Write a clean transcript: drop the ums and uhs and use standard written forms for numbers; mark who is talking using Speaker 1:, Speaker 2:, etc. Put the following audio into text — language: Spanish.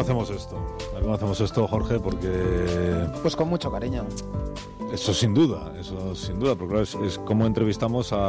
Speaker 1: hacemos esto. A ver cómo hacemos esto, Jorge, porque...
Speaker 2: Pues con mucho cariño.
Speaker 1: Eso sin duda, porque claro, es como entrevistamos a